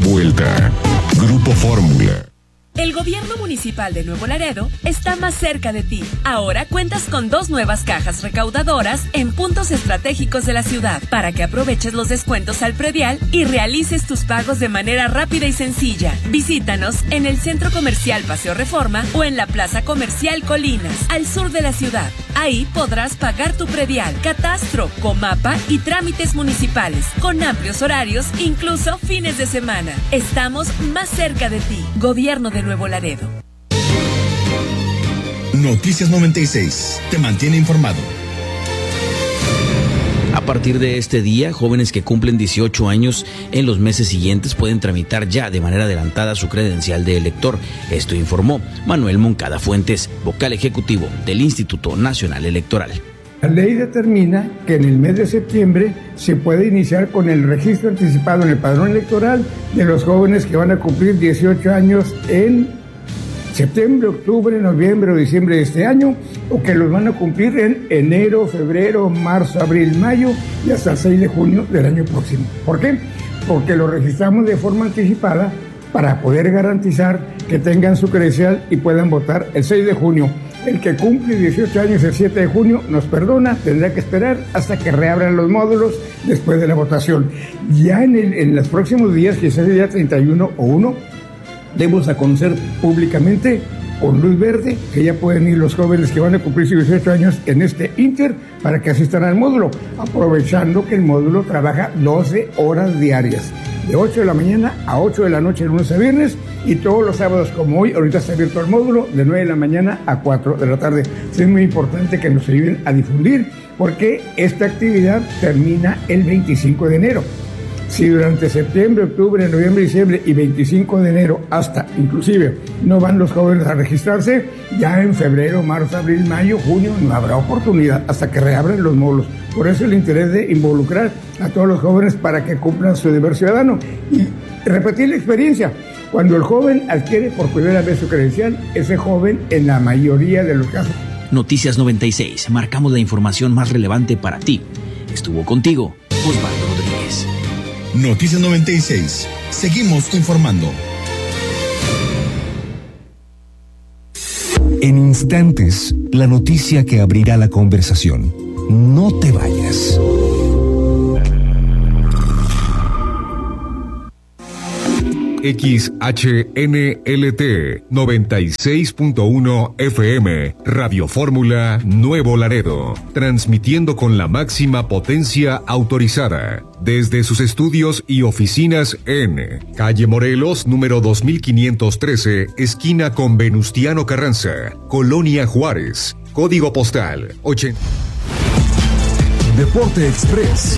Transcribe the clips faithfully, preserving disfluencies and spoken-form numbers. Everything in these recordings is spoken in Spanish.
vuelta. Grupo Fórmula. El gobierno municipal de Nuevo Laredo está más cerca de ti. Ahora cuentas con dos nuevas cajas recaudadoras en puntos estratégicos de la ciudad para que aproveches los descuentos al predial y realices tus pagos de manera rápida y sencilla. Visítanos en el Centro Comercial Paseo Reforma o en la Plaza Comercial Colinas, al sur de la ciudad. Ahí podrás pagar tu predial, catastro, comapa y trámites municipales, con amplios horarios, incluso fines de semana. Estamos más cerca de ti. Gobierno de Nuevo Laredo. Noticias noventa y seis te mantiene informado. A partir de este día, jóvenes que cumplen dieciocho años en los meses siguientes pueden tramitar ya de manera adelantada su credencial de elector. Esto informó Manuel Moncada Fuentes, vocal ejecutivo del Instituto Nacional Electoral. La ley determina que en el mes de septiembre se puede iniciar con el registro anticipado en el padrón electoral de los jóvenes que van a cumplir dieciocho años en septiembre, octubre, noviembre o diciembre de este año, o que los van a cumplir en enero, febrero, marzo, abril, mayo y hasta el seis de junio del año próximo. ¿Por qué? Porque lo registramos de forma anticipada para poder garantizar que tengan su credencial y puedan votar el seis de junio. El que cumple dieciocho años el siete de junio nos perdona, tendrá que esperar hasta que reabran los módulos después de la votación. Ya en, el, en los próximos días, quizás el día treinta y uno o uno, debemos a conocer públicamente con luz verde que ya pueden ir los jóvenes que van a cumplir dieciocho años en este inter para que asistan al módulo, aprovechando que el módulo trabaja doce horas diarias, de ocho de la mañana a ocho de la noche, de lunes a viernes, y todos los sábados como hoy. Ahorita está abierto el módulo de nueve de la mañana a cuatro de la tarde. Es muy importante que nos ayuden a difundir porque esta actividad termina el veinticinco de enero. Si durante septiembre, octubre, noviembre, diciembre y veinticinco de enero hasta inclusive no van los jóvenes a registrarse, ya en febrero, marzo, abril, mayo, junio no habrá oportunidad hasta que reabran los módulos. Por eso el interés de involucrar a todos los jóvenes para que cumplan su deber ciudadano y repetir la experiencia. Cuando el joven adquiere por primera vez su credencial, ese joven en la mayoría de los casos. Noticias noventa y seis, marcamos la información más relevante para ti. Estuvo contigo Osvaldo Rodríguez. Noticias noventa y seis, seguimos informando. En instantes, la noticia que abrirá la conversación. No te vayas. X H N L T noventa y seis punto uno F M, Radio Fórmula Nuevo Laredo, transmitiendo con la máxima potencia autorizada, desde sus estudios y oficinas en Calle Morelos, número dos mil quinientos trece, esquina con Venustiano Carranza, Colonia Juárez, código postal ochenta. Deporte Express.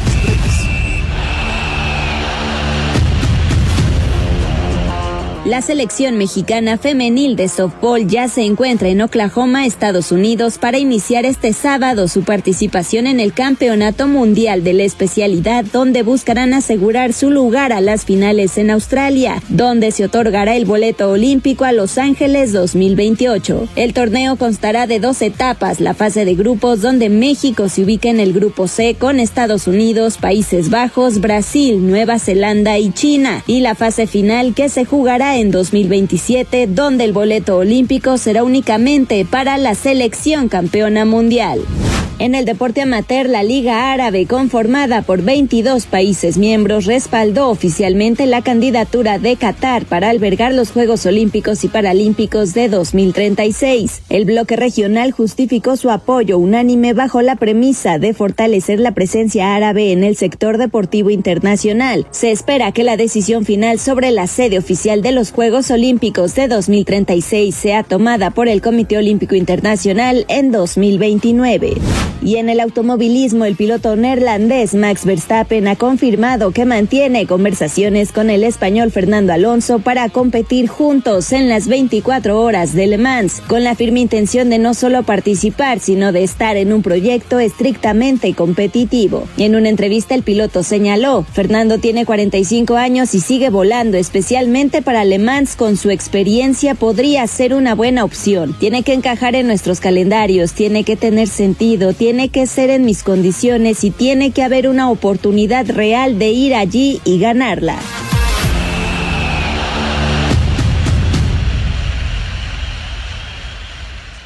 La selección mexicana femenil de softball ya se encuentra en Oklahoma, Estados Unidos, para iniciar este sábado su participación en el Campeonato Mundial de la especialidad, donde buscarán asegurar su lugar a las finales en Australia, donde se otorgará el boleto olímpico a Los Ángeles dos mil veintiocho. El torneo constará de dos etapas: la fase de grupos, donde México se ubica en el grupo C con Estados Unidos, Países Bajos, Brasil, Nueva Zelanda y China, y la fase final, que se jugará en dos mil veintisiete, donde el boleto olímpico será únicamente para la selección campeona mundial. En el deporte amateur, la Liga Árabe, conformada por veintidós países miembros, respaldó oficialmente la candidatura de Qatar para albergar los Juegos Olímpicos y Paralímpicos de dos mil treinta y seis. El bloque regional justificó su apoyo unánime bajo la premisa de fortalecer la presencia árabe en el sector deportivo internacional. Se espera que la decisión final sobre la sede oficial de los Juegos Olímpicos de dos mil treinta y seis sea tomada por el Comité Olímpico Internacional en dos mil veintinueve. Y en el automovilismo, el piloto neerlandés Max Verstappen ha confirmado que mantiene conversaciones con el español Fernando Alonso para competir juntos en las veinticuatro horas de Le Mans, con la firme intención de no solo participar, sino de estar en un proyecto estrictamente competitivo. En una entrevista, el piloto señaló: Fernando tiene cuarenta y cinco años y sigue volando, especialmente para Le Mans. Con su experiencia podría ser una buena opción. Tiene que encajar en nuestros calendarios, tiene que tener sentido, tiene que ser en mis condiciones y tiene que haber una oportunidad real de ir allí y ganarla.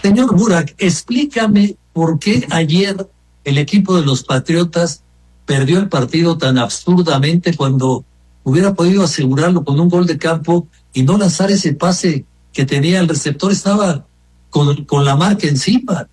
Señor Burak, explícame por qué ayer el equipo de los Patriotas perdió el partido tan absurdamente cuando hubiera podido asegurarlo con un gol de campo y no lanzar ese pase que tenía el receptor, estaba con, con la marca encima.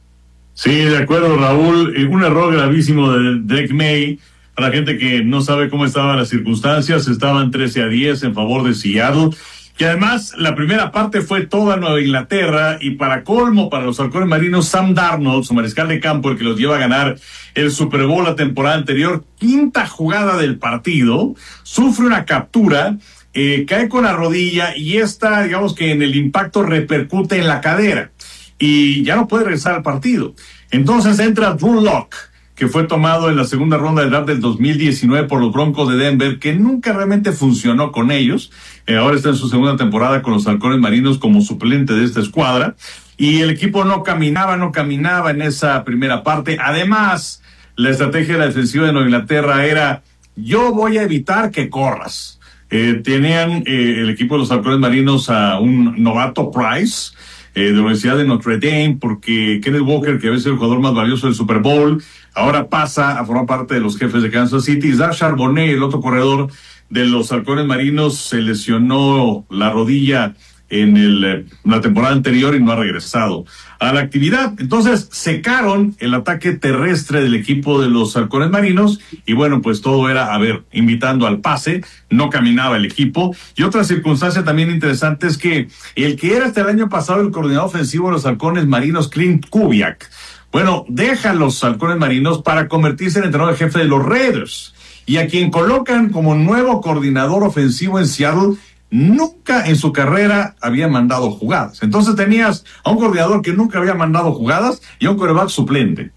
Sí, de acuerdo, Raúl. Eh, un error gravísimo de Drake May. Para la gente que no sabe cómo estaban las circunstancias, estaban trece a diez en favor de Seattle. Y además, la primera parte fue toda Nueva Inglaterra, y para colmo, para los halcones marinos, Sam Darnold, su mariscal de campo, el que los lleva a ganar el Super Bowl la temporada anterior, quinta jugada del partido, sufre una captura, eh, cae con la rodilla, y esta, digamos que en el impacto repercute en la cadera, y ya no puede regresar al partido. Entonces entra Drew Lock, que fue tomado en la segunda ronda del draft del dos mil diecinueve por los Broncos de Denver, que nunca realmente funcionó con ellos. Eh, ahora está en su segunda temporada con los halcones marinos como suplente de esta escuadra. Y el equipo no caminaba, no caminaba en esa primera parte. Además, la estrategia de la defensiva de Nueva Inglaterra era: yo voy a evitar que corras. Eh, tenían eh, el equipo de los halcones marinos a un novato Price, eh, de la Universidad de Notre Dame, porque Kenneth Walker, que había sido el jugador más valioso del Super Bowl, ahora pasa a formar parte de los Jefes de Kansas City. Zach Charbonnet, el otro corredor de los halcones marinos, se lesionó la rodilla en el, la temporada anterior y no ha regresado a la actividad. Entonces secaron el ataque terrestre del equipo de los halcones marinos, y bueno, pues todo era, a ver, invitando al pase, no caminaba el equipo. Y otra circunstancia también interesante es que el que era hasta el año pasado el coordinador ofensivo de los halcones marinos, Clint Kubiak, bueno, deja a los halcones marinos para convertirse en entrenador jefe de los Raiders, y a quien colocan como nuevo coordinador ofensivo en Seattle nunca en su carrera había mandado jugadas. Entonces tenías a un coordinador que nunca había mandado jugadas y a un quarterback suplente.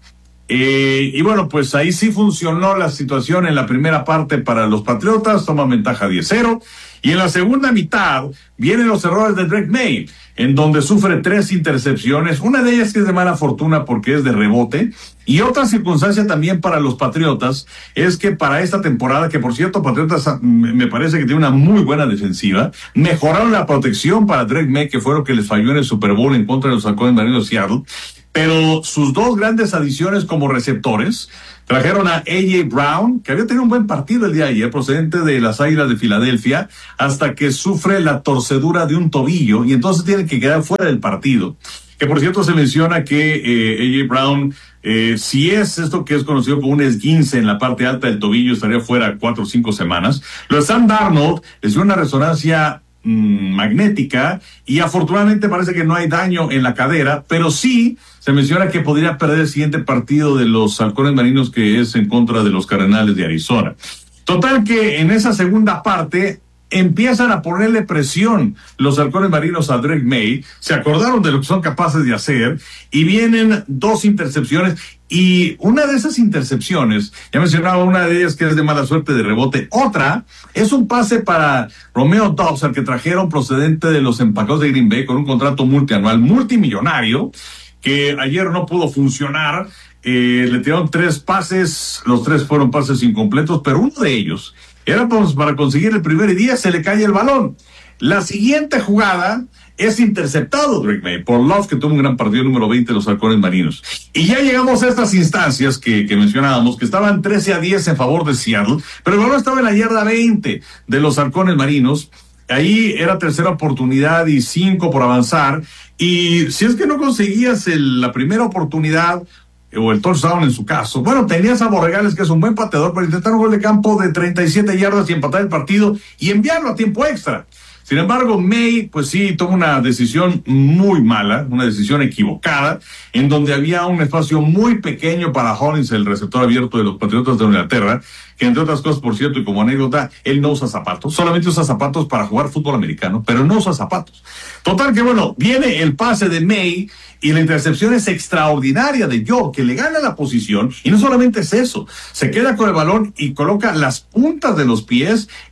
Eh, y bueno, pues ahí sí funcionó la situación en la primera parte para los Patriotas, toman ventaja diez cero. Y en la segunda mitad vienen los errores de Drake May, en donde sufre tres intercepciones, una de ellas que es de mala fortuna porque es de rebote. Y otra circunstancia también para los Patriotas es que para esta temporada, que por cierto Patriotas me parece que tiene una muy buena defensiva, mejoraron la protección para Drake May, que fue lo que les falló en el Super Bowl en contra de los halcones marinos de Seattle. Pero sus dos grandes adiciones como receptores trajeron a A J Brown, que había tenido un buen partido el día de ayer, procedente de las Águilas de Filadelfia, hasta que sufre la torcedura de un tobillo y entonces tiene que quedar fuera del partido. Que por cierto se menciona que eh, A J Brown, eh, si es esto que es conocido como un esguince en la parte alta del tobillo, estaría fuera cuatro o cinco semanas. Lo de Sam Darnold es una resonancia mmm, magnética, y afortunadamente parece que no hay daño en la cadera, pero sí se menciona que podría perder el siguiente partido de los halcones marinos, que es en contra de los Cardenales de Arizona. Total que en esa segunda parte empiezan a ponerle presión los halcones marinos a Drake May, se acordaron de lo que son capaces de hacer, y vienen dos intercepciones, y una de esas intercepciones, ya mencionaba una de ellas que es de mala suerte de rebote, otra es un pase para Romeo Doubs, al que trajeron procedente de los Empacados de Green Bay con un contrato multianual multimillonario, que ayer no pudo funcionar. Eh, le tiraron tres pases, los tres fueron pases incompletos, pero uno de ellos era pues para conseguir el primer día, se le cae el balón. La siguiente jugada es interceptado Drake May por Love, que tuvo un gran partido, número veinte de los halcones marinos. Y ya llegamos a estas instancias que, que mencionábamos, que estaban trece a diez en favor de Seattle, pero el balón estaba en la yarda veinte de los halcones marinos. Ahí era tercera oportunidad y cinco por avanzar, y si es que no conseguías el, la primera oportunidad o el touchdown en su caso, bueno, tenías a Borregales, que es un buen pateador, para intentar un gol de campo de treinta y siete yardas y empatar el partido y enviarlo a tiempo extra. Sin embargo, May, pues sí, toma una decisión muy mala, una decisión equivocada, en donde había un espacio muy pequeño para Hollins, el receptor abierto de los Patriotas de Inglaterra, que entre otras cosas, por cierto, y como anécdota, él no usa zapatos, solamente usa zapatos para jugar fútbol americano, pero no usa zapatos. Total que bueno, viene el pase de May, y la intercepción es extraordinaria de Joe, que le gana la posición, y no solamente es eso, se queda con el balón y coloca las puntas de los pies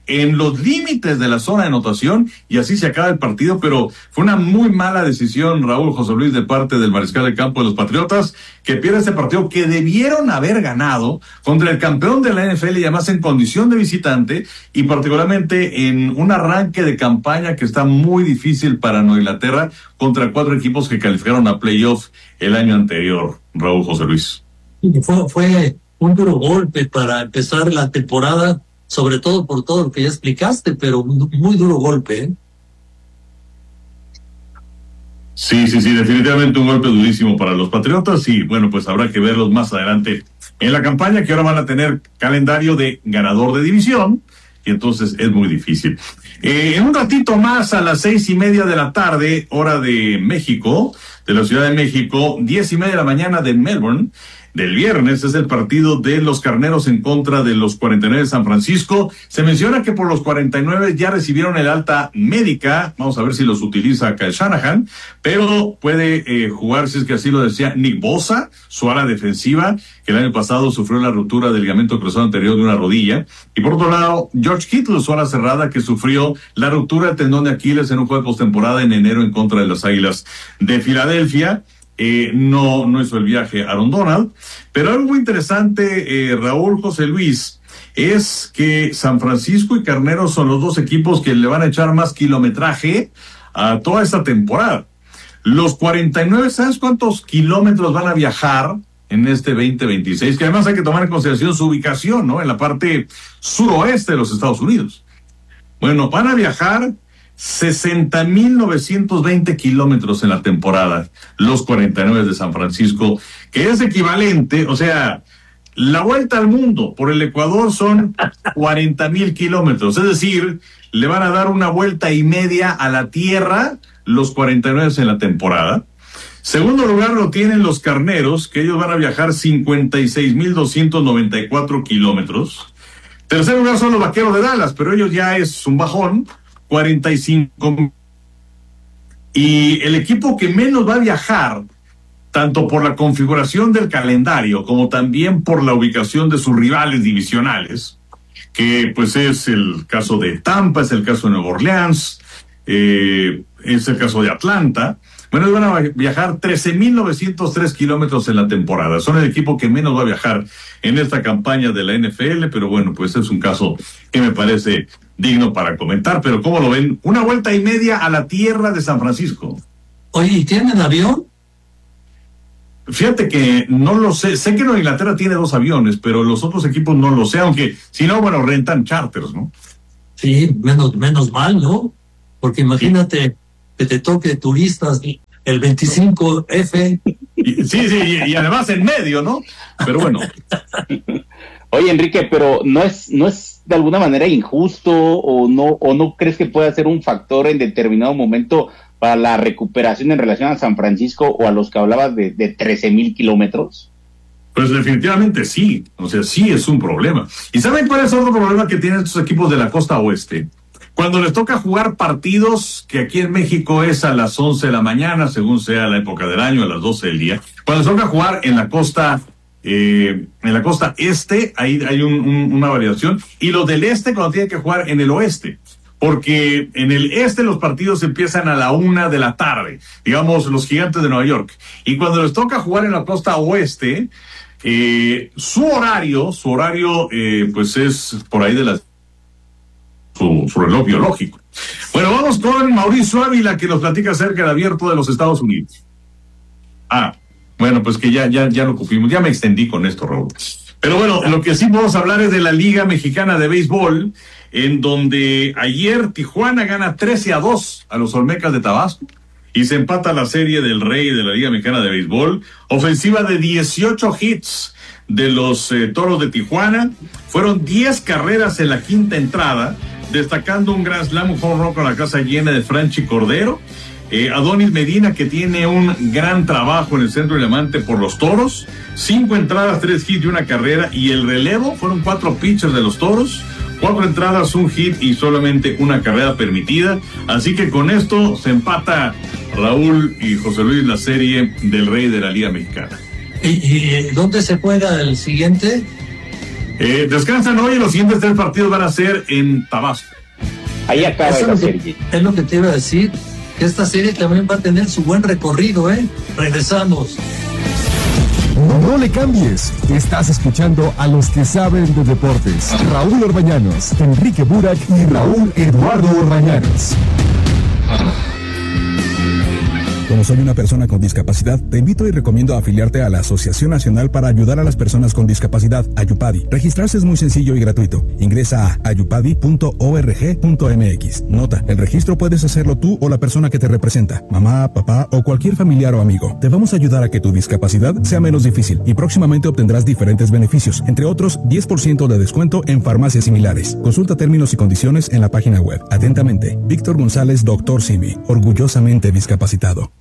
en los límites de la zona de anotación y así se acaba el partido, pero fue una muy mala decisión, Raúl, José Luis, de parte del mariscal de campo de los Patriotas, que pierde este partido que debieron haber ganado contra el campeón de la N F L y además en condición de visitante y particularmente en un arranque de campaña que está muy difícil para Nueva Inglaterra contra cuatro equipos que calificaron a playoff el año anterior, Raúl, José Luis. Fue, fue un duro golpe para empezar la temporada, sobre todo por todo lo que ya explicaste, pero un muy duro golpe, ¿eh? Sí, sí, sí, definitivamente un golpe durísimo para los Patriotas y bueno, pues habrá que verlos más adelante en la campaña, que ahora van a tener calendario de ganador de división y entonces es muy difícil. Eh, en un ratito más, a las seis y media de la tarde, hora de México, de la Ciudad de México, diez y media de la mañana de Melbourne, del viernes, es el partido de los Carneros en contra de los cuarenta y nueve de San Francisco. Se menciona que por los cuarenta y nueve ya recibieron el alta médica, vamos a ver si los utiliza Kyle Shanahan, pero puede eh, jugar, si es que así lo decía, Nick Bosa, su ala defensiva, que el año pasado sufrió la ruptura del ligamento cruzado anterior de una rodilla, y por otro lado, George Kittle, su ala cerrada, que sufrió la ruptura del tendón de Aquiles en un juego de postemporada en enero en contra de las Águilas de Filadelfia. Eh, no, no hizo el viaje Aaron Donald, pero algo muy interesante, eh, Raúl, José Luis, es que San Francisco y Carneros son los dos equipos que le van a echar más kilometraje a toda esta temporada. Los cuarenta y nueve, ¿sabes cuántos kilómetros van a viajar en este veinte veintiséis? Que además hay que tomar en consideración su ubicación, ¿no? En la parte suroeste de los Estados Unidos. Bueno, van a viajar sesenta mil novecientos veinte kilómetros en la temporada, los cuarenta y nueve de San Francisco, que es equivalente, o sea, la vuelta al mundo por el Ecuador son cuarenta mil kilómetros, es decir, le van a dar una vuelta y media a la Tierra los cuarenta y nueve en la temporada. Segundo lugar lo tienen los Carneros, que ellos van a viajar cincuenta y seis mil doscientos noventa y cuatro kilómetros. Tercer lugar son los Vaqueros de Dallas, pero ellos ya es un bajón, cuarenta y cinco. Y el equipo que menos va a viajar, tanto por la configuración del calendario como también por la ubicación de sus rivales divisionales, que pues es el caso de Tampa, es el caso de Nueva Orleans, eh, es el caso de Atlanta. Bueno, van a viajar trece mil novecientos tres kilómetros en la temporada. Son el equipo que menos va a viajar en esta campaña de la N F L, pero bueno, pues es un caso que me parece digno para comentar. Pero ¿cómo lo ven? Una vuelta y media a la Tierra de San Francisco. Oye, ¿y tienen avión? Fíjate que no lo sé. Sé que Nueva Inglaterra tiene dos aviones, pero los otros equipos no lo sé, aunque si no, bueno, rentan charters, ¿no? Sí, menos, menos mal, ¿no? Porque imagínate... Sí. Que te toque turistas el veinticinco F. Sí, sí, y, y además en medio, ¿no? Pero bueno. Oye, Enrique, pero no es, no es de alguna manera injusto o no, o no crees que pueda ser un factor en determinado momento para la recuperación en relación a San Francisco o a los que hablabas de, de trece mil kilómetros? Pues definitivamente sí, o sea, sí es un problema. ¿Y saben cuál es otro problema que tienen estos equipos de la costa oeste? Cuando les toca jugar partidos, que aquí en México es a las once de la mañana, según sea la época del año, a las doce del día. Cuando les toca jugar en la costa, eh, en la costa este, ahí hay un, un, una variación. Y los del este cuando tienen que jugar en el oeste. Porque en el este los partidos empiezan a la una de la tarde, digamos los Gigantes de Nueva York. Y cuando les toca jugar en la costa oeste, eh, su horario, su horario, eh, pues es por ahí de las Su, su reloj biológico. Bueno, vamos con Mauricio Ávila, que nos platica acerca del abierto de los Estados Unidos. Ah, bueno, pues que ya, ya, ya lo cumplimos, ya me extendí con esto, Raúl. Pero bueno, lo que sí podemos hablar es de la Liga Mexicana de Béisbol, en donde ayer Tijuana gana trece a dos a los Olmecas de Tabasco, y se empata la serie del rey de la Liga Mexicana de Béisbol, ofensiva de dieciocho hits de los eh, Toros de Tijuana, fueron diez carreras en la quinta entrada, destacando un gran slam, un home run con la casa llena de Franchi Cordero, eh, Adonis Medina, que tiene un gran trabajo en el centro de diamante por los Toros, cinco entradas, tres hits y una carrera, y el relevo fueron cuatro pitchers de los Toros, cuatro entradas, un hit y solamente una carrera permitida, así que con esto se empata Raúl y José Luis la serie del rey de la Liga Mexicana. ¿Y, y dónde se juega el siguiente? Eh, descansan hoy y los siguientes tres partidos van a ser en Tabasco. Ahí acaba Eso la es lo serie. que- Es lo que te iba a decir, que esta serie también va a tener su buen recorrido, ¿eh? Regresamos. No le cambies. Estás escuchando a los que saben de deportes. Raúl Orbañanos, Enrique Burak y Raúl Eduardo Orbañanos. Como soy una persona con discapacidad, te invito y recomiendo afiliarte a la Asociación Nacional para Ayudar a las Personas con Discapacidad, Ayupadi. Registrarse es muy sencillo y gratuito. Ingresa a ayupadi punto org punto mx. Nota, el registro puedes hacerlo tú o la persona que te representa, mamá, papá o cualquier familiar o amigo. Te vamos a ayudar a que tu discapacidad sea menos difícil y próximamente obtendrás diferentes beneficios, entre otros diez por ciento de descuento en farmacias similares. Consulta términos y condiciones en la página web. Atentamente, Víctor González, doctor Simi, orgullosamente discapacitado.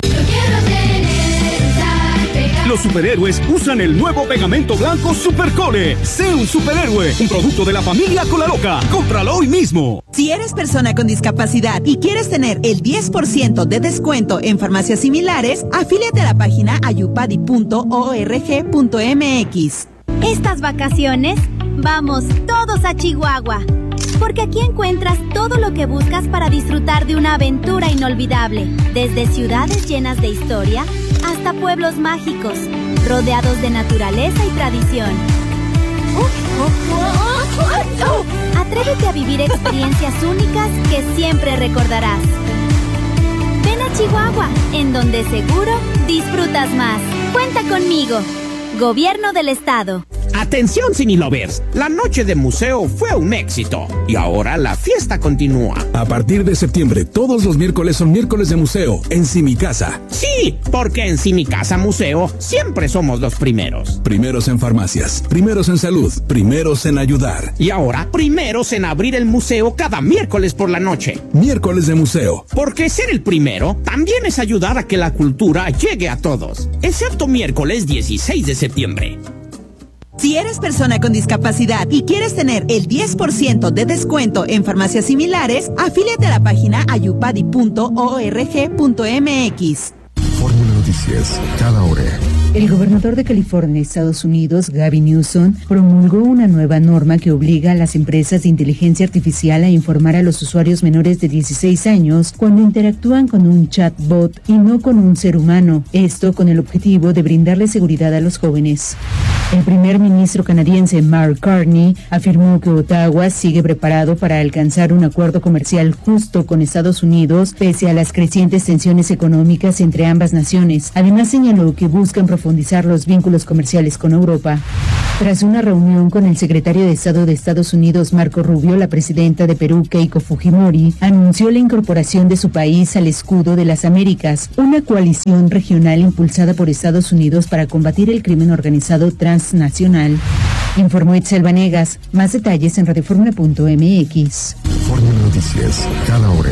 Los superhéroes usan el nuevo pegamento blanco Supercole. Sé un superhéroe, un producto de la familia Colaloca. Cómpralo hoy mismo. Si eres persona con discapacidad y quieres tener el diez por ciento de descuento en farmacias similares, afíliate a la página ayupadi punto org punto mx. Estas vacaciones, vamos todos a Chihuahua, porque aquí encuentras todo lo que buscas para disfrutar de una aventura inolvidable, desde ciudades llenas de historia hasta pueblos mágicos, rodeados de naturaleza y tradición. Atrévete a vivir experiencias únicas que siempre recordarás. Ven a Chihuahua, en donde seguro disfrutas más. Cuenta conmigo. Gobierno del Estado. Atención Cinelovers, la noche de museo fue un éxito y ahora la fiesta continúa. A partir de septiembre, todos los miércoles son miércoles de museo en Simicasa. Sí, porque en Simicasa Museo siempre somos los primeros. Primeros en farmacias, primeros en salud, primeros en ayudar. Y ahora, primeros en abrir el museo cada miércoles por la noche. Miércoles de museo. Porque ser el primero también es ayudar a que la cultura llegue a todos, excepto miércoles dieciséis de septiembre. Si eres persona con discapacidad y quieres tener el diez por ciento de descuento en farmacias similares, afíliate a la página ayupadi punto org punto mx. Fórmula Noticias, cada hora. El gobernador de California, Estados Unidos, Gavin Newsom, promulgó una nueva norma que obliga a las empresas de inteligencia artificial a informar a los usuarios menores de dieciséis años cuando interactúan con un chatbot y no con un ser humano. Esto con el objetivo de brindarle seguridad a los jóvenes. El primer ministro canadiense Mark Carney afirmó que Ottawa sigue preparado para alcanzar un acuerdo comercial justo con Estados Unidos pese a las crecientes tensiones económicas entre ambas naciones. Además señaló que buscan profundizar los vínculos comerciales con Europa. Tras una reunión con el secretario de Estado de Estados Unidos, Marco Rubio, la presidenta de Perú, Keiko Fujimori, anunció la incorporación de su país al Escudo de las Américas, una coalición regional impulsada por Estados Unidos para combatir el crimen organizado transnacional. Informó Itzel Vanegas. Más detalles en radioformula punto mx. Fórmula Noticias, cada hora.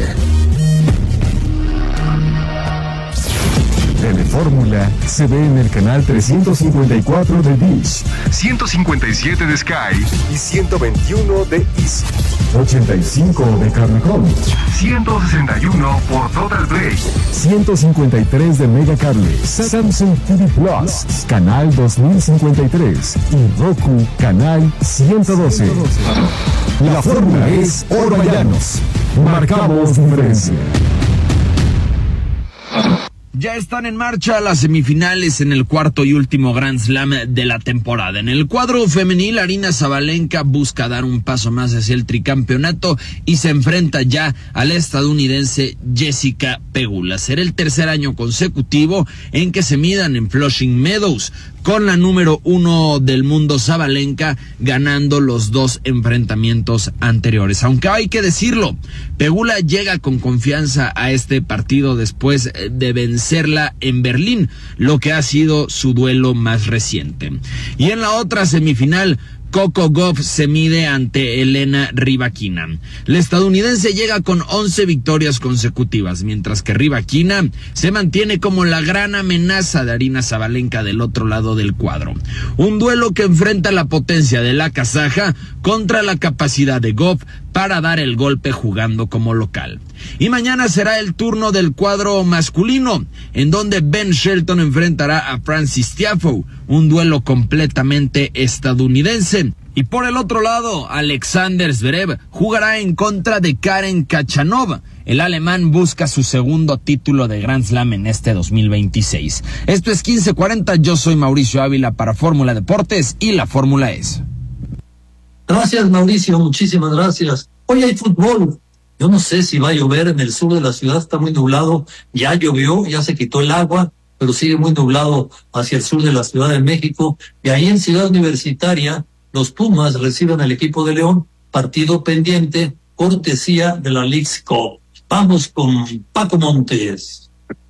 Telefórmula se ve en el canal trescientos cincuenta y cuatro de Dish, ciento cincuenta y siete de Sky y ciento veintiuno de Easy, ochenta y cinco de Cablecom, ciento sesenta y uno por Total Play, ciento cincuenta y tres de Mega Cable, Samsung T V Plus, canal dos mil cincuenta y tres y Roku, canal ciento doce. La fórmula es Orbañanos. Marcamos diferencia. Ya están en marcha las semifinales en el cuarto y último Grand Slam de la temporada. En el cuadro femenil, Aryna Sabalenka busca dar un paso más hacia el tricampeonato y se enfrenta ya a la estadounidense Jessica Pegula. Será el tercer año consecutivo en que se midan en Flushing Meadows, con la número uno del mundo Sabalenka ganando los dos enfrentamientos anteriores. Aunque hay que decirlo, Pegula llega con confianza a este partido después de vencerla en Berlín, lo que ha sido su duelo más reciente. Y en la otra semifinal, Coco Gauff se mide ante Elena Rybakina. La estadounidense llega con once victorias consecutivas, mientras que Rybakina se mantiene como la gran amenaza de Aryna Sabalenka del otro lado del cuadro. Un duelo que enfrenta la potencia de la kazaja contra la capacidad de Gauff para dar el golpe jugando como local. Y mañana será el turno del cuadro masculino, en donde Ben Shelton enfrentará a Francis Tiafoe, un duelo completamente estadounidense, Y por el otro lado, Alexander Zverev jugará en contra de Karen Khachanov. El alemán busca su segundo título de Grand Slam en este dos mil veintiséis. Esto es quince cuarenta, yo soy Mauricio Ávila para Fórmula Deportes y la Fórmula es. Gracias, Mauricio, muchísimas gracias. Hoy hay fútbol. Yo no sé si va a llover en el sur de la ciudad, está muy nublado. Ya llovió, ya se quitó el agua, pero sigue muy nublado hacia el sur de la Ciudad de México. Y ahí en Ciudad Universitaria, los Pumas reciben al equipo de León, partido pendiente, cortesía de la Leagues Cup. Vamos con Paco Montes.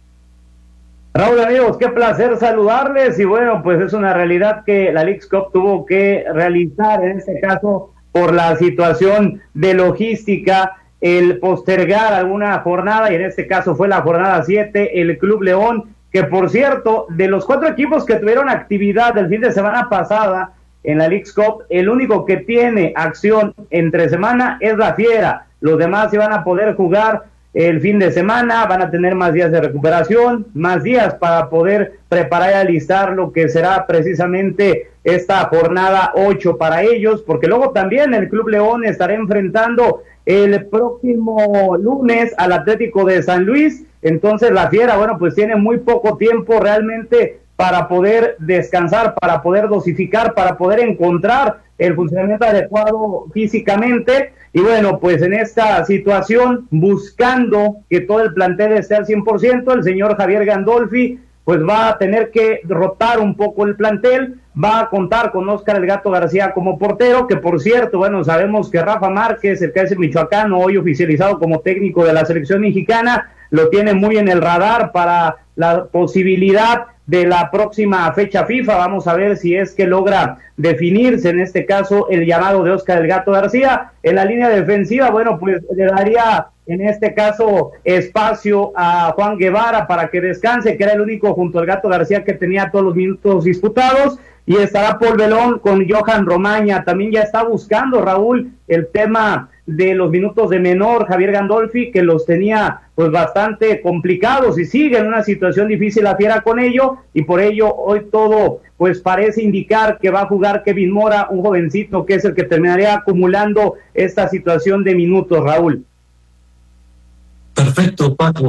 Raúl, amigos, qué placer saludarles, y bueno, pues es una realidad que la Leagues Cup tuvo que realizar, en este caso, por la situación de logística, el postergar alguna jornada, y en este caso fue la jornada siete, el Club León, que por cierto, de los cuatro equipos que tuvieron actividad el fin de semana pasada, en la Leagues Cup, el único que tiene acción entre semana es la Fiera. Los demás se van a poder jugar el fin de semana, van a tener más días de recuperación, más días para poder preparar y alistar lo que será precisamente esta jornada ocho para ellos, porque luego también el Club León estará enfrentando el próximo lunes al Atlético de San Luis. Entonces la Fiera, bueno, pues tiene muy poco tiempo realmente para poder descansar, para poder dosificar, para poder encontrar el funcionamiento adecuado físicamente. Y bueno, pues en esta situación, buscando que todo el plantel esté al cien por ciento, el señor Javier Gandolfi pues va a tener que rotar un poco el plantel, va a contar con Óscar El Gato García como portero, que por cierto, bueno, sabemos que Rafa Márquez, el que es el michoacano, hoy oficializado como técnico de la selección mexicana, lo tiene muy en el radar para la posibilidad de la próxima fecha FIFA. Vamos a ver si es que logra definirse, en este caso, el llamado de Óscar El Gato García. En la línea defensiva, bueno, pues le daría en este caso espacio a Juan Guevara para que descanse, que era el único junto al Gato García que tenía todos los minutos disputados, y estará Paul Belón con Johan Romaña. También ya está buscando, Raúl, el tema de los minutos de menor, Javier Gandolfi, que los tenía pues bastante complicados, y sigue en una situación difícil la Fiera con ello, y por ello hoy todo pues parece indicar que va a jugar Kevin Mora, un jovencito que es el que terminaría acumulando esta situación de minutos, Raúl. Perfecto, Paco.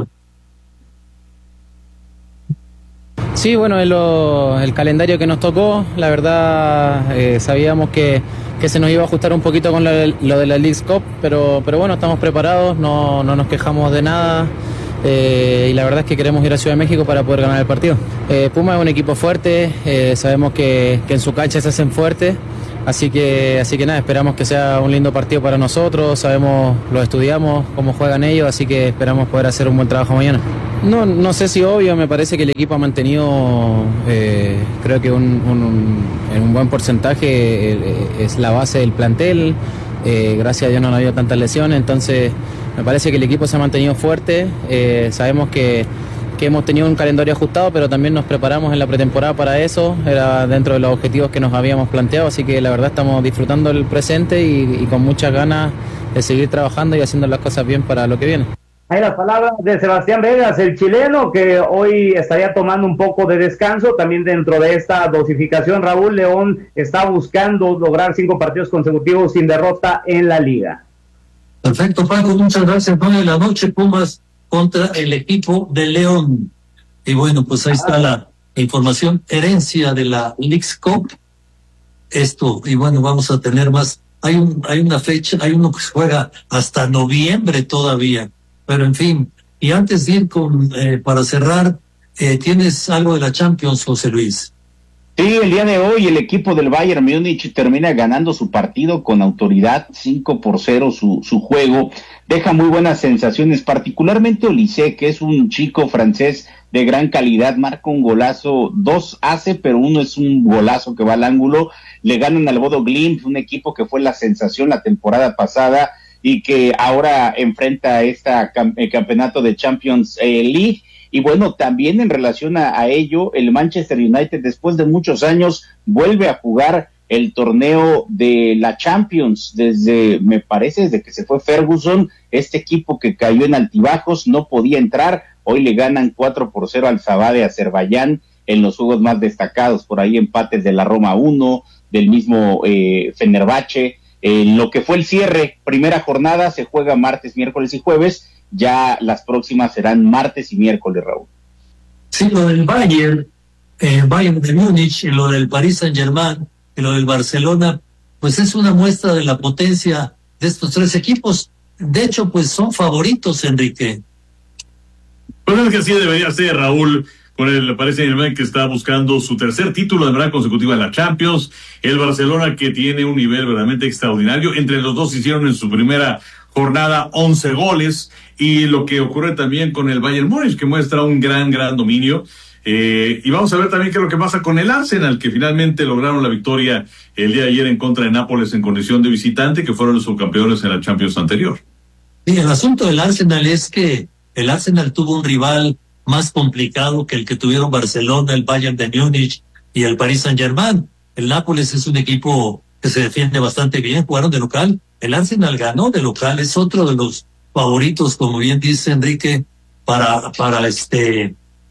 Sí, bueno, es lo, el calendario que nos tocó, la verdad eh, sabíamos que, que se nos iba a ajustar un poquito con lo, lo de la Leagues Cup, pero, pero bueno, estamos preparados, no, no nos quejamos de nada, eh, y la verdad es que queremos ir a Ciudad de México para poder ganar el partido. Eh, Puma es un equipo fuerte, eh, sabemos que, que en su cancha se hacen fuertes, así que, así que nada, esperamos que sea un lindo partido para nosotros, sabemos, lo estudiamos, cómo juegan ellos, así que esperamos poder hacer un buen trabajo mañana. No, no sé si obvio, me parece que el equipo ha mantenido, eh, creo que un, un, un, en un buen porcentaje eh, es la base del plantel, eh, gracias a Dios no ha habido tantas lesiones, entonces me parece que el equipo se ha mantenido fuerte, eh, sabemos que, que hemos tenido un calendario ajustado, pero también nos preparamos en la pretemporada para eso, era dentro de los objetivos que nos habíamos planteado, así que la verdad estamos disfrutando el presente y, y con muchas ganas de seguir trabajando y haciendo las cosas bien para lo que viene. Hay las palabras de Sebastián Vegas, el chileno, que hoy estaría tomando un poco de descanso. También dentro de esta dosificación, Raúl, León está buscando lograr cinco partidos consecutivos sin derrota en la liga. Perfecto, Paco, muchas gracias. nueve de la noche, Pumas contra el equipo de León. Y bueno, pues ahí está la información, herencia de la Leagues Cup. Esto, y bueno, vamos a tener más. Hay un, hay una fecha, hay uno que se juega hasta noviembre todavía. Pero en fin, y antes de ir con, eh, para cerrar, eh, ¿tienes algo de la Champions, José Luis? Sí, el día de hoy el equipo del Bayern Múnich termina ganando su partido con autoridad, cinco por cero su, su juego, deja muy buenas sensaciones, particularmente Olise, que es un chico francés de gran calidad, marca un golazo, dos hace, pero uno es un golazo que va al ángulo, le ganan al Bodo Glimt, un equipo que fue la sensación la temporada pasada, y que ahora enfrenta este eh, campeonato de Champions eh, League, y bueno, también en relación a, a ello, el Manchester United después de muchos años vuelve a jugar el torneo de la Champions, desde, me parece, desde que se fue Ferguson, este equipo que cayó en altibajos, no podía entrar, hoy le ganan cuatro por cero al Sabah de Azerbaiyán, en los juegos más destacados, por ahí empates de la Roma uno, del mismo eh, Fenerbahce. Eh, lo que fue el cierre, primera jornada, se juega martes, miércoles y jueves, ya las próximas serán martes y miércoles, Raúl. Sí, lo del Bayern, eh, Bayern de Múnich, y lo del Paris Saint-Germain, y lo del Barcelona, pues es una muestra de la potencia de estos tres equipos. De hecho, pues son favoritos, Enrique. Pues es que así debería ser, Raúl, con el Paris Saint-Germain, que está buscando su tercer título de manera consecutiva en la Champions, el Barcelona, que tiene un nivel verdaderamente extraordinario. Entre los dos hicieron en su primera jornada once goles, y lo que ocurre también con el Bayern Múnich, que muestra un gran, gran dominio. Eh, y vamos a ver también qué es lo que pasa con el Arsenal, que finalmente lograron la victoria el día de ayer en contra de Nápoles en condición de visitante, que fueron los subcampeones en la Champions anterior. Sí, el asunto del Arsenal es que el Arsenal tuvo un rival más complicado que el que tuvieron Barcelona, el Bayern de Múnich y el Paris Saint-Germain. El Nápoles es un equipo que se defiende bastante bien, jugaron de local. El Arsenal ganó de local, es otro de los favoritos, como bien dice Enrique, para, para este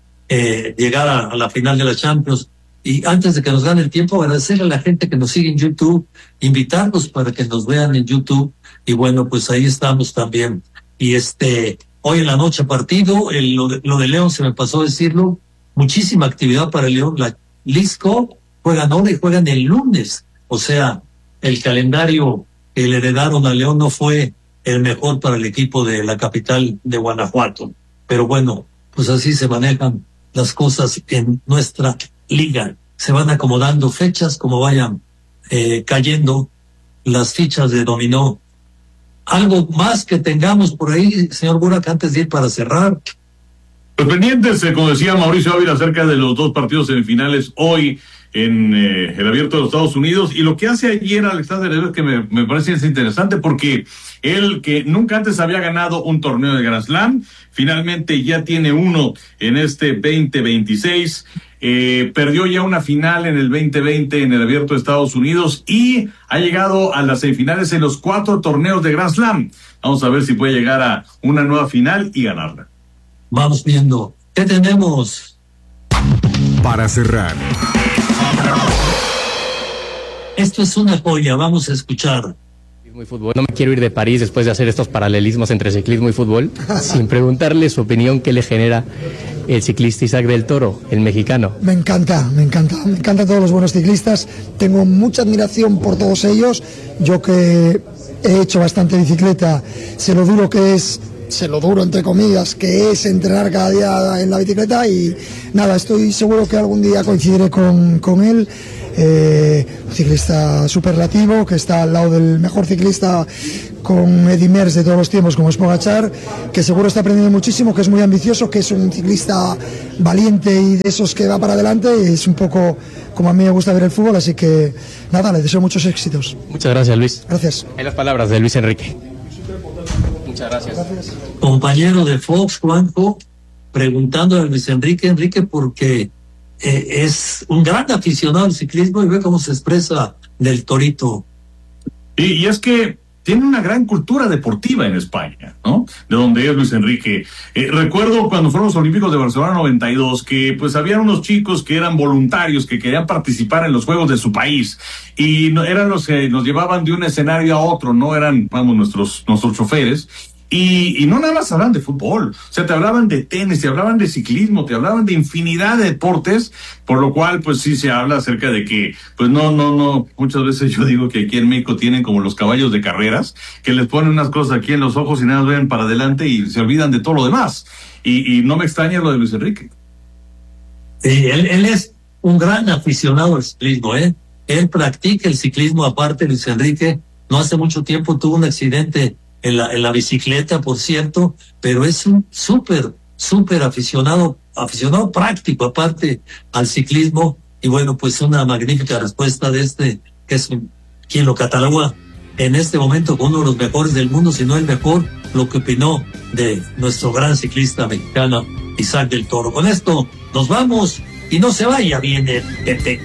eh, llegar a, a la final de la Champions. Y antes de que nos gane el tiempo, agradecerle a la gente que nos sigue en YouTube, invitarlos para que nos vean en YouTube. Y bueno, pues ahí estamos también. Y este... Hoy en la noche partido, el, lo, de, lo de León se me pasó a decirlo, muchísima actividad para el León. La Lisco juegan ahora y juegan el lunes. O sea, el calendario que le heredaron a León no fue el mejor para el equipo de la capital de Guanajuato. Pero bueno, pues así se manejan las cosas en nuestra liga. Se van acomodando fechas como vayan eh, cayendo las fichas de dominó. Algo más que tengamos por ahí, señor Burak, antes de ir para cerrar. Pues pendientes, eh, como decía Mauricio Ávila, acerca de los dos partidos semifinales hoy en eh, el Abierto de los Estados Unidos, y lo que hace ayer Alexander Zverev, que me, me parece es interesante, porque él, que nunca antes había ganado un torneo de Grand Slam, finalmente ya tiene uno en este veinte veintiséis. Eh, perdió ya una final en el veinte veinte en el Abierto de Estados Unidos y ha llegado a las semifinales en los cuatro torneos de Grand Slam. Vamos a ver si puede llegar a una nueva final y ganarla. Vamos viendo. ¿Qué tenemos? Para cerrar. Esto es una joya, vamos a escuchar. Y fútbol. No me quiero ir de París después de hacer estos paralelismos entre ciclismo y fútbol sin preguntarle su opinión, qué le genera el ciclista Isaac del Toro, el mexicano. Me encanta, me encanta, me encantan todos los buenos ciclistas, tengo mucha admiración por todos ellos. Yo que he hecho bastante bicicleta, sé lo duro que es, sé lo duro entre comillas, que es entrenar cada día en la bicicleta, y nada, estoy seguro que algún día coincidiré con, con él. Eh, un ciclista superlativo que está al lado del mejor ciclista con Eddy Merckx de todos los tiempos, como es Pogačar, que seguro está aprendiendo muchísimo, que es muy ambicioso, que es un ciclista valiente y de esos que va para adelante, y es un poco como a mí me gusta ver el fútbol, así que nada, le deseo muchos éxitos. Muchas gracias, Luis. Gracias. Hay las palabras de Luis Enrique. Muchas gracias. gracias. Compañero de Fox, Juanjo, preguntando a Luis Enrique, Enrique, porque eh, es un gran aficionado al ciclismo y ve cómo se expresa del Torito. Y, y es que tiene una gran cultura deportiva en España, ¿no? De donde es Luis Enrique. Eh, recuerdo cuando fueron los Olímpicos de Barcelona noventa y dos, que pues habían unos chicos que eran voluntarios, que querían participar en los Juegos de su país, y no, eran los que nos llevaban de un escenario a otro, no eran, vamos, nuestros, nuestros choferes. Y, y no nada más hablan de fútbol, o sea, te hablaban de tenis, te hablaban de ciclismo, te hablaban de infinidad de deportes, por lo cual pues sí se habla acerca de que, pues no, no, no, muchas veces yo digo que aquí en México tienen como los caballos de carreras, que les ponen unas cosas aquí en los ojos y nada más ven para adelante y se olvidan de todo lo demás, y, y no me extraña lo de Luis Enrique. Sí, él, él es un gran aficionado al ciclismo, ¿eh? Él practica el ciclismo aparte. Luis Enrique no hace mucho tiempo tuvo un accidente En la, en la bicicleta, por cierto, pero es un súper, súper aficionado, aficionado práctico, aparte al ciclismo, y bueno, pues una magnífica respuesta de este, que es quien lo cataloga en este momento como uno de los mejores del mundo, si no el mejor, lo que opinó de nuestro gran ciclista mexicano, Isaac del Toro. Con esto nos vamos, y no se vaya, viene Pepe.